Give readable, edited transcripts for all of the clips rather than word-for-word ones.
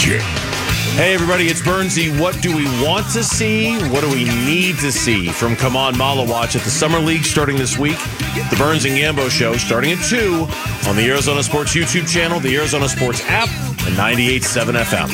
shit. Hey, everybody, it's Bernsey. What do we want to see? What do we need to see from Come On Mala Watch at the Summer League starting this week? The Burns and Gambo Show starting at 2 on the Arizona Sports YouTube channel, the Arizona Sports app, and 98.7 FM.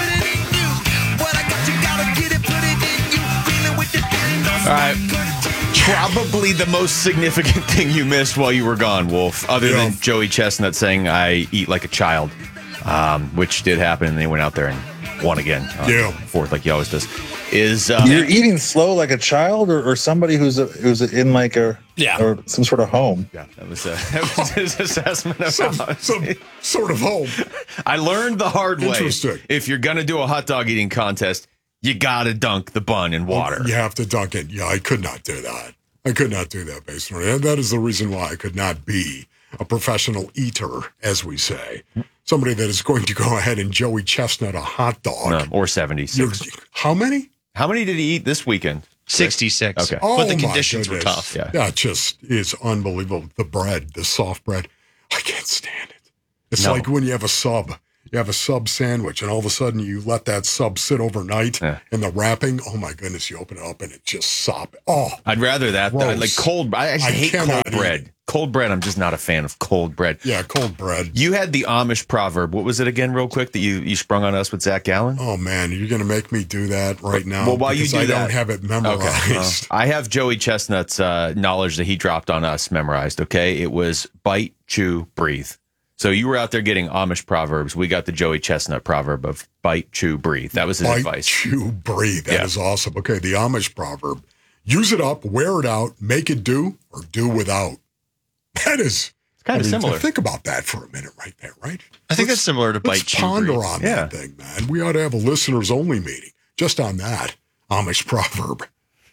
All right. Probably the most significant thing you missed while you were gone, Wolf, other than Joey Chestnut saying, I eat like a child, which did happen, and they went out there and won again. Fourth, like he always does. You're eating slow like a child, or somebody who's in like or some sort of home. Yeah, that was his assessment of some sort of home. I learned the hard way. Interesting. If you're gonna do a hot dog eating contest, you gotta dunk the bun in water. You have to dunk it. Yeah, I could not do that. I could not do that, based on it. That is the reason why I could not be a professional eater, as we say. Somebody that is going to go ahead and Joey Chestnut a hot dog. No, or 76. How many? How many did he eat this weekend? 66. Okay. But the conditions were tough. Yeah. It just is unbelievable. The bread, the soft bread, I can't stand it. It's like when you have a sub. You have a sub sandwich, and all of a sudden you let that sub sit overnight in the wrapping. Oh, my goodness. You open it up, and it just sop. Oh, I'd rather that. Like cold. I hate cold bread. Cold bread, I'm just not a fan of cold bread. Yeah, cold bread. You had the Amish proverb. What was it again, real quick, that you sprung on us with Zach Gallen? Oh, man, you're going to make me do that right now? Well, while you do I that, don't have it memorized. Okay. I have Joey Chestnut's knowledge that he dropped on us memorized, okay? It was bite, chew, breathe. So you were out there getting Amish proverbs. We got the Joey Chestnut proverb of bite, chew, breathe. That was his advice. Bite, chew, breathe. That is awesome. Okay, the Amish proverb. Use it up, wear it out, make it do, or do without. That is kind of similar. Think about that for a minute right there, right? I think that's similar to bite, chew, breathe. Let's ponder on that thing, man. We ought to have a listeners-only meeting just on that Amish proverb.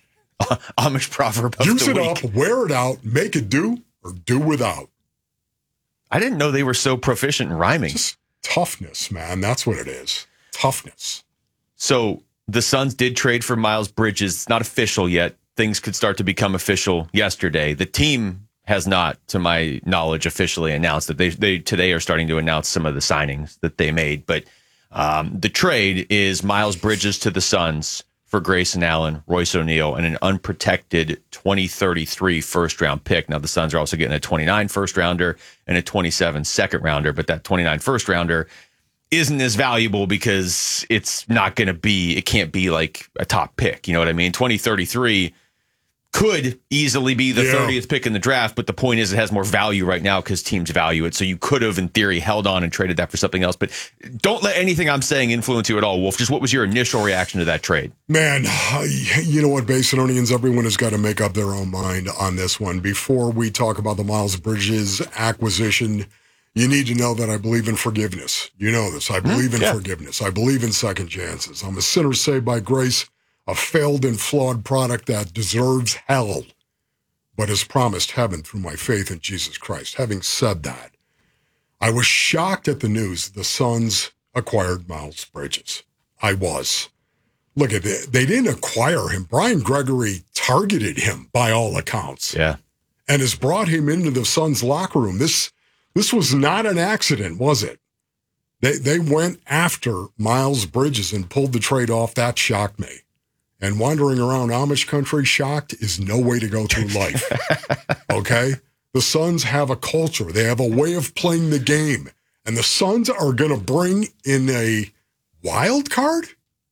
Amish proverb of Use the it week. up, wear it out, make it do, or do without. I didn't know they were so proficient in rhyming. Just toughness, man. That's what it is. Toughness. So the Suns did trade for Miles Bridges. It's not official yet. Things could start to become official yesterday. The team has not, to my knowledge, officially announced that they today are starting to announce some of the signings that they made. But the trade is Miles Bridges to the Suns for Grayson Allen, Royce O'Neal, and an unprotected 2033 first-round pick. Now, the Suns are also getting a 29 first-rounder and a 27 second-rounder, but that 29 first-rounder isn't as valuable because it's not going to be, it can't be like a top pick. You know what I mean? 2033 could easily be the 30th pick in the draft, but the point is it has more value right now because teams value it. So you could have, in theory, held on and traded that for something else. But don't let anything I'm saying influence you at all, Wolf. Just what was your initial reaction to that trade? Man, you know what, Basinonians, everyone has got to make up their own mind on this one. Before we talk about the Miles Bridges acquisition, you need to know that I believe in forgiveness. You know this. I believe in forgiveness. I believe in second chances. I'm a sinner saved by grace, a failed and flawed product that deserves hell, but has promised heaven through my faith in Jesus Christ. Having said that, I was shocked at the news the Suns acquired Miles Bridges. I was. Look at it. They didn't acquire him. Brian Gregory targeted him by all accounts. Yeah. And has brought him into the Suns locker room. This was not an accident, was it? They went after Miles Bridges and pulled the trade off. That shocked me. And wandering around Amish country shocked is no way to go through life. Okay? The Suns have a culture. They have a way of playing the game. And the Suns are going to bring in a wild card?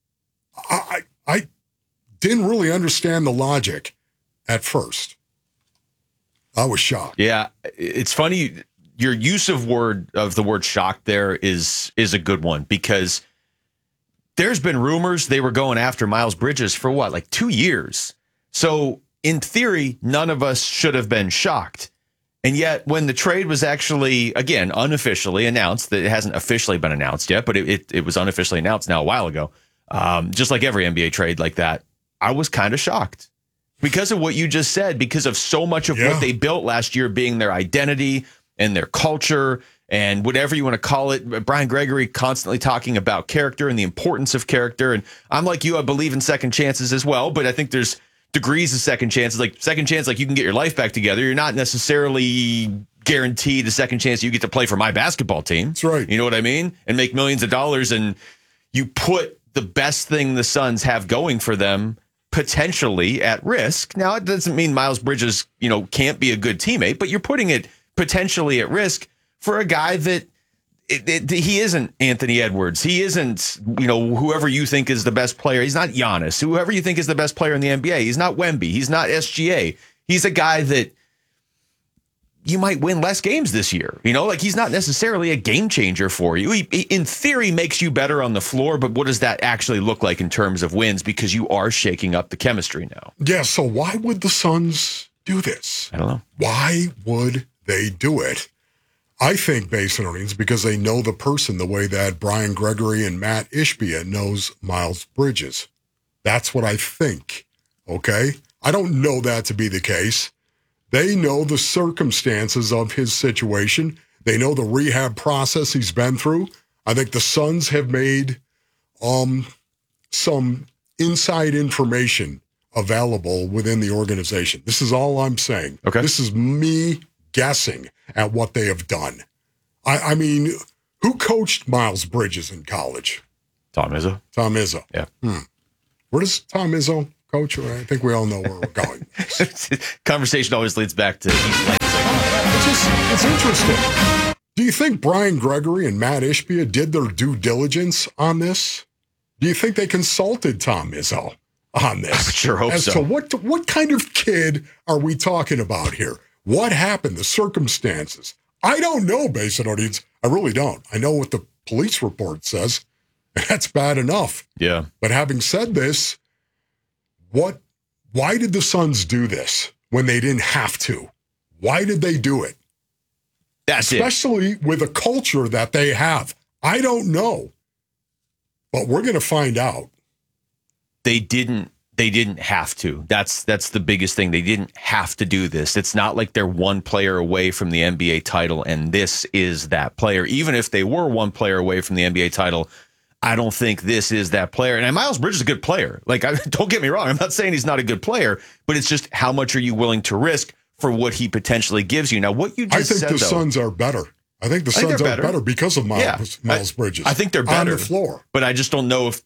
I didn't really understand the logic at first. I was shocked. Yeah, it's funny. Your use of the word shocked there is a good one because there's been rumors they were going after Miles Bridges for what, like 2 years. So in theory, none of us should have been shocked. And yet when the trade was actually, again, unofficially announced, that it hasn't officially been announced yet, but it was unofficially announced now a while ago, just like every NBA trade like that, I was kind of shocked because of what you just said, because of so much of what they built last year being their identity and their culture and whatever you want to call it. Brian Gregory constantly talking about character and the importance of character. And I'm like you, I believe in second chances as well, but I think there's degrees of second chances. Like second chance, like you can get your life back together. You're not necessarily guaranteed a second chance you get to play for my basketball team. That's right. You know what I mean? And make millions of dollars and you put the best thing the Suns have going for them potentially at risk. Now, it doesn't mean Miles Bridges, can't be a good teammate, but you're putting it potentially at risk for a guy that he isn't Anthony Edwards. He isn't, whoever you think is the best player. He's not Giannis. Whoever you think is the best player in the NBA. He's not Wemby. He's not SGA. He's a guy that you might win less games this year. He's not necessarily a game changer for you. He, in theory, makes you better on the floor, but what does that actually look like in terms of wins? Because you are shaking up the chemistry now. Yeah, so why would the Suns do this? I don't know. Why would they do it? I think, based on earnings, because they know the person the way that Brian Gregory and Matt Ishbia knows Miles Bridges. That's what I think, okay? I don't know that to be the case. They know the circumstances of his situation. They know the rehab process he's been through. I think the Suns have made some inside information available within the organization. This is all I'm saying. Okay. This is me guessing at what they have done. I mean, who coached Miles Bridges in college? Tom Izzo. Tom Izzo. Yeah. Where does Tom Izzo coach? I think we all know where we're going. Conversation always leads back to East Lansing. It's interesting. Do you think Brian Gregory and Matt Ishbia did their due diligence on this? Do you think they consulted Tom Izzo on this? I sure hope so. So what kind of kid are we talking about here? What happened? The circumstances? I don't know, based on audience. I really don't. I know what the police report says, and that's bad enough. Yeah. But having said this, why did the Suns do this when they didn't have to? Why did they do it? Especially with a culture that they have. I don't know. But we're going to find out. They didn't have to. That's the biggest thing. They didn't have to do this. It's not like they're one player away from the NBA title and this is that player. Even if they were one player away from the NBA title, I don't think this is that player. And Miles Bridges is a good player. Don't get me wrong. I'm not saying he's not a good player, but it's just how much are you willing to risk for what he potentially gives you? Now, what you just said, I think the Suns are better. I think the Suns are better because of Miles Bridges. I think they're better. On the floor. But I just don't know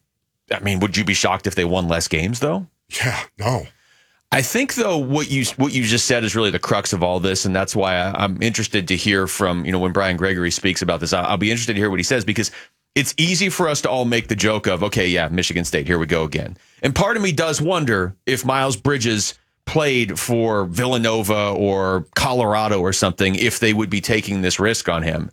would you be shocked if they won less games, though? Yeah, no. I think, though, what you just said is really the crux of all this, and that's why I'm interested to hear from, when Brian Gregory speaks about this. I'll be interested to hear what he says, because it's easy for us to all make the joke of, okay, yeah, Michigan State, here we go again. And part of me does wonder if Miles Bridges played for Villanova or Colorado or something, if they would be taking this risk on him.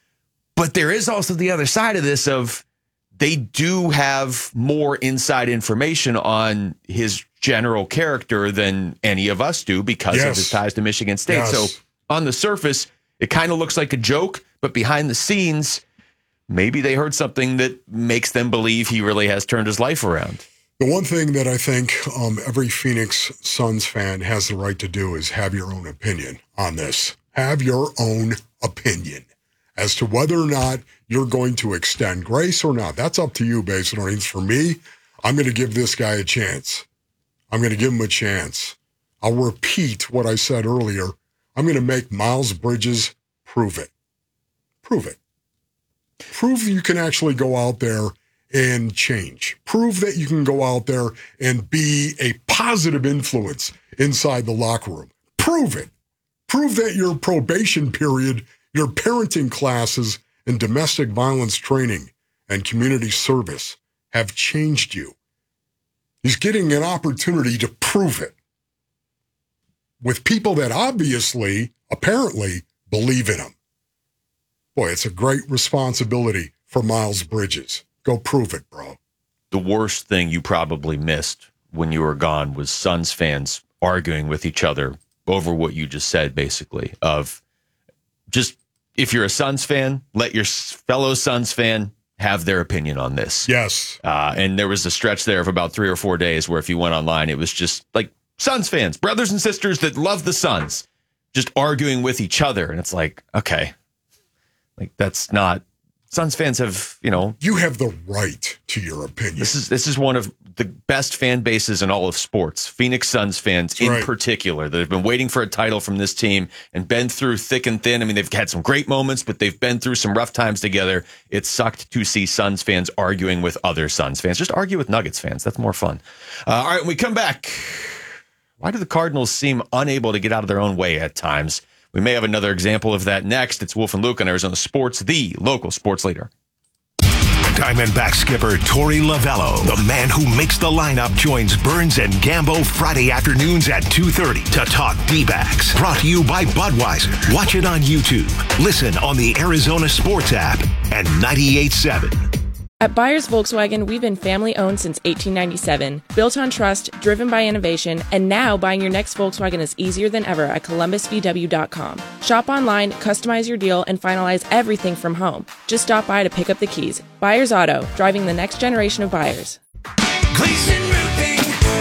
But there is also the other side of this of they do have more inside information on his general character than any of us do because of his ties to Michigan State. Yes. So on the surface, it kind of looks like a joke, but behind the scenes, maybe they heard something that makes them believe he really has turned his life around. The one thing that I think every Phoenix Suns fan has the right to do is have your own opinion on this. Have your own opinion as to whether or not you're going to extend grace or not. That's up to you, based on earnings. For me, I'm going to give this guy a chance. I'm going to give him a chance. I'll repeat what I said earlier. I'm going to make Miles Bridges prove it. Prove it. Prove you can actually go out there and change. Prove that you can go out there and be a positive influence inside the locker room. Prove it. Prove that your probation period, your parenting classes, and domestic violence training and community service have changed you. He's getting an opportunity to prove it with people that apparently believe in him. Boy, it's a great responsibility for Miles Bridges. Go prove it, bro. The worst thing you probably missed when you were gone was Suns fans arguing with each other over what you just said, basically, of just, if you're a Suns fan, let your fellow Suns fan have their opinion on this. Yes. And there was a stretch there of about 3 or 4 days where if you went online, it was just like Suns fans, brothers and sisters that love the Suns, just arguing with each other. And it's like, okay, like that's not Suns fans have, You have the right to your opinion. This is one of the best fan bases in all of sports. Phoenix Suns fans particular that have been waiting for a title from this team and been through thick and thin. I mean, they've had some great moments, but they've been through some rough times together. It sucked to see Suns fans arguing with other Suns fans. Just argue with Nuggets fans. That's more fun. All right, when we come back, why do the Cardinals seem unable to get out of their own way at times? We may have another example of that next. It's Wolf and Luke on Arizona Sports, the local sports leader. Diamondback skipper Torey Lovello, the man who makes the lineup, joins Burns and Gambo Friday afternoons at 2:30 to talk D-backs. Brought to you by Budweiser. Watch it on YouTube. Listen on the Arizona Sports app and 98.7. At Byers Volkswagen, we've been family-owned since 1897, built on trust, driven by innovation, and now buying your next Volkswagen is easier than ever at ColumbusVW.com. Shop online, customize your deal, and finalize everything from home. Just stop by to pick up the keys. Byers Auto, driving the next generation of buyers. Gleason Roofing.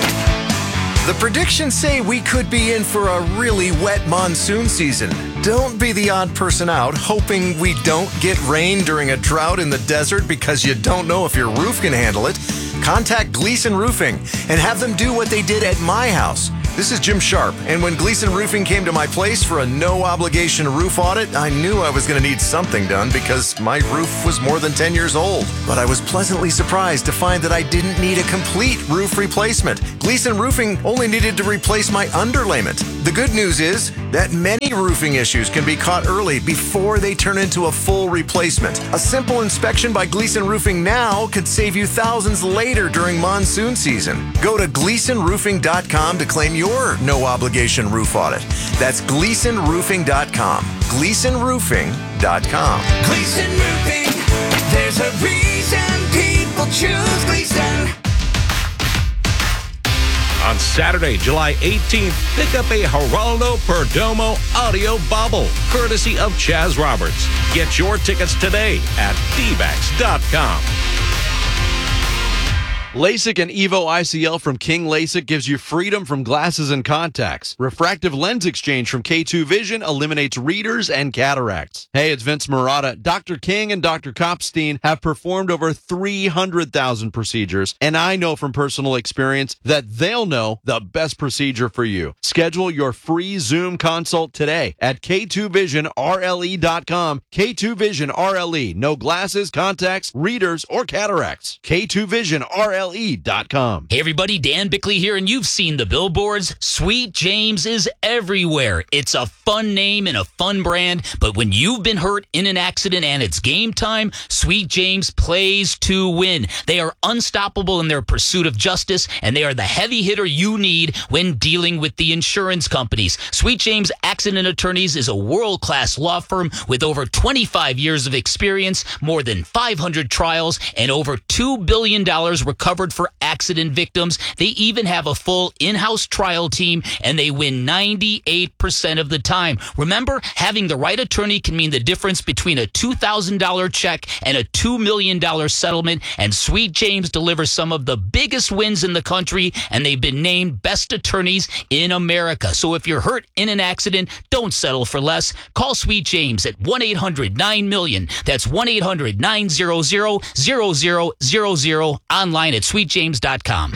The predictions say we could be in for a really wet monsoon season. Don't be the odd person out hoping we don't get rain during a drought in the desert because you don't know if your roof can handle it. Contact Gleason Roofing and have them do what they did at my house. This is Jim Sharp, and when Gleason Roofing came to my place for a no-obligation roof audit, I knew I was going to need something done because my roof was more than 10 years old. But I was pleasantly surprised to find that I didn't need a complete roof replacement. Gleason Roofing only needed to replace my underlayment. The good news is that many roofing issues can be caught early before they turn into a full replacement. A simple inspection by Gleason Roofing now could save you thousands later during monsoon season. Go to GleasonRoofing.com to claim your no-obligation roof audit. That's GleasonRoofing.com. GleasonRoofing.com. Gleason Roofing. There's a reason people choose Gleason. On Saturday, July 18th, pick up a Geraldo Perdomo audio bobble, courtesy of Chaz Roberts. Get your tickets today at dbacks.com. LASIK and EVO ICL from King LASIK gives you freedom from glasses and contacts. Refractive lens exchange from K2 Vision eliminates readers and cataracts. Hey, it's Vince Murata. Dr. King and Dr. Kopstein have performed over 300,000 procedures, and I know from personal experience that they'll know the best procedure for you. Schedule your free Zoom consult today at K2VisionRLE.com. K2 Vision RLE. No glasses, contacts, readers, or cataracts. K2 Vision RLE.com. Hey everybody, Dan Bickley here, and you've seen the billboards. Sweet James is everywhere. It's a fun name and a fun brand, but when you've been hurt in an accident and it's game time, Sweet James plays to win. They are unstoppable in their pursuit of justice, and they are the heavy hitter you need when dealing with the insurance companies. Sweet James Accident Attorneys is a world-class law firm with over 25 years of experience, more than 500 trials, and over $2 billion recovered for accident victims. They even have a full in-house trial team, and they win 98% of the time. Remember, having the right attorney can mean the difference between a $2,000 check and a $2 million settlement, and Sweet James delivers some of the biggest wins in the country, and they've been named best attorneys in America. So if you're hurt in an accident, don't settle for less. Call Sweet James at 1-800-9-MILLION. That's 1-800-900-0000, online at sweetjames.com.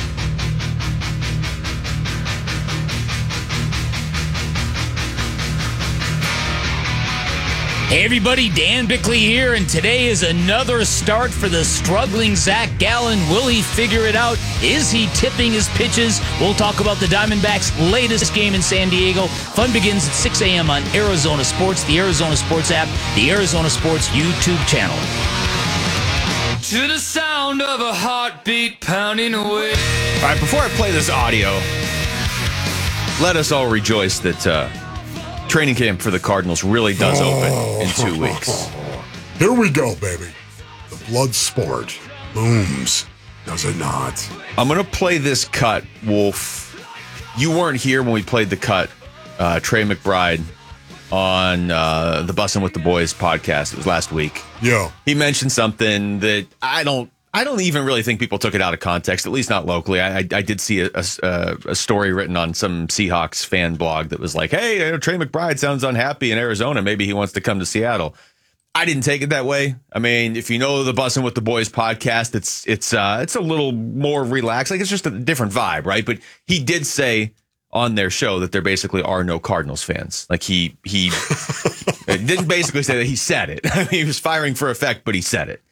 Hey everybody, Dan Bickley here, and today is another start for the struggling Zach Gallen. Will he figure it out? Is he tipping his pitches? We'll talk about the Diamondbacks' latest game in San Diego. Fun begins at 6 a.m. on Arizona Sports, the Arizona Sports app, the Arizona Sports YouTube channel. To the sound of a heartbeat pounding away. All right, before I play this audio, let us all rejoice that training camp for the Cardinals really does open in 2 weeks. Here we go, baby. The blood sport booms, does it not? I'm going to play this cut, Wolf. You weren't here when we played the cut, Trey McBride, on the Bussin' with the Boys podcast. It was last week. Yeah. He mentioned something that I don't even really think people took it out of context, at least not locally. I did see a story written on some Seahawks fan blog that was like, hey, Trey McBride sounds unhappy in Arizona. Maybe he wants to come to Seattle. I didn't take it that way. I mean, if you know the Bussin' with the Boys podcast, it's a little more relaxed. Like, it's just a different vibe, right? But he did say on their show that there basically are no Cardinals fans. Like, he didn't basically say that, he said it. I mean, he was firing for effect, but he said it.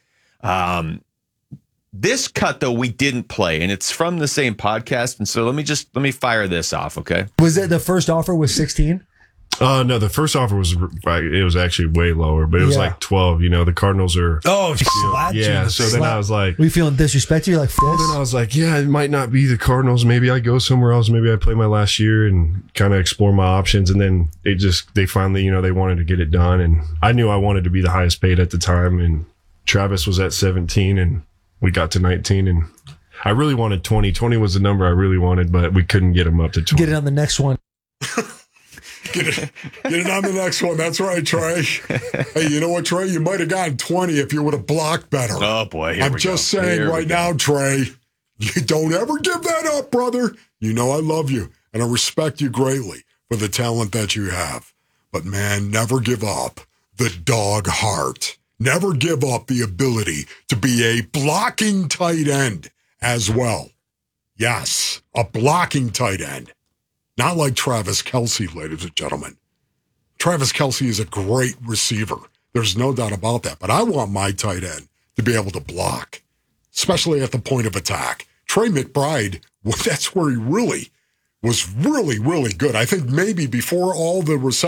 This cut, though, we didn't play, and it's from the same podcast. And so let me fire this off, okay? Was it the first offer was 16? No, the first offer was actually way lower, but it was like 12. You know, the Cardinals are. Oh, yeah. So then I was like, we feeling disrespected? You're like, well, then I was like, yeah, it might not be the Cardinals. Maybe I go somewhere else. Maybe I play my last year and kind of explore my options. And then they finally, you know, they wanted to get it done, and I knew I wanted to be the highest paid at the time. And Travis was at 17, and we got to 19, and I really wanted 20. 20 was the number I really wanted, but we couldn't get him up to 20. Get it on the next one. Get it on the next one. That's right, Trey. Hey, you know what, Trey? You might have gotten 20 if you would have blocked better. Oh, boy. I'm just saying right now, Trey, you don't ever give that up, brother. You know I love you, and I respect you greatly for the talent that you have. But, man, never give up the dog heart. Never give up the ability to be a blocking tight end as well. Yes, a blocking tight end. Not like Travis Kelce, ladies and gentlemen. Travis Kelce is a great receiver. There's no doubt about that. But I want my tight end to be able to block, especially at the point of attack. Trey McBride, that's where he really was really, really good. I think maybe before all the receptions